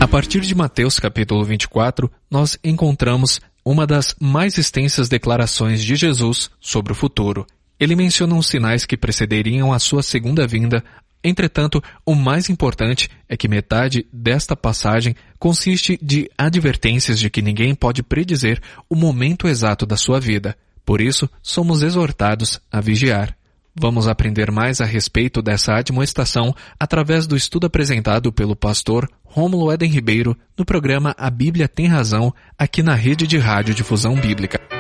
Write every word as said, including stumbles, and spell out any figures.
A partir de Mateus capítulo vinte e quatro, nós encontramos uma das mais extensas declarações de Jesus sobre o futuro. Ele menciona os sinais que precederiam a sua segunda vinda. Entretanto, o mais importante é que metade desta passagem consiste de advertências de que ninguém pode predizer o momento exato da sua vida. Por isso, somos exortados a vigiar. Vamos aprender mais a respeito dessa admoestação através do estudo apresentado pelo pastor Rômulo Eden Ribeiro no programa A Bíblia Tem Razão, aqui na Rede de Rádio Difusão Bíblica.